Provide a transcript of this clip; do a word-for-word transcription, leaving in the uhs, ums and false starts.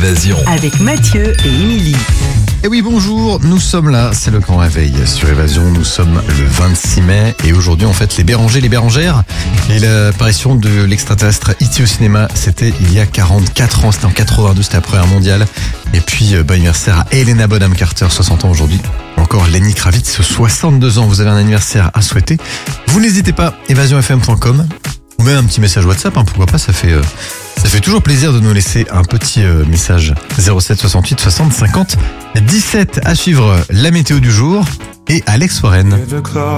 Évasion. Avec Mathieu et Émilie. Et oui, bonjour, nous sommes là, c'est le Grand Réveil sur Évasion, nous sommes le vingt-six mai et aujourd'hui on fête les Bérangers, les Bérangères et l'apparition de l'extraterrestre E T au cinéma, c'était il y a quarante-quatre ans, c'était en quatre-vingt-deux, c'était la Première mondiale. Et puis bon anniversaire à Helena Bonham Carter, soixante ans aujourd'hui. Encore Lenny Kravitz, soixante-deux ans, vous avez un anniversaire à souhaiter. Vous n'hésitez pas, évasion f m point com ou même un petit message WhatsApp, hein, pourquoi pas, ça fait... Euh, Ça fait toujours plaisir de nous laisser un petit euh, message zéro sept soixante-huit soixante cinquante dix-sept. À suivre la météo du jour et Alex Warren.